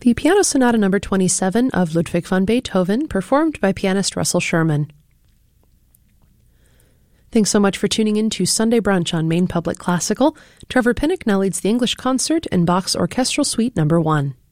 The Piano Sonata No. 27 of Ludwig van Beethoven, performed by pianist Russell Sherman. Thanks so much for tuning in to Sunday Brunch on Maine Public Classical. Trevor Pinnock now leads the English concert in Bach's Orchestral Suite No. 1.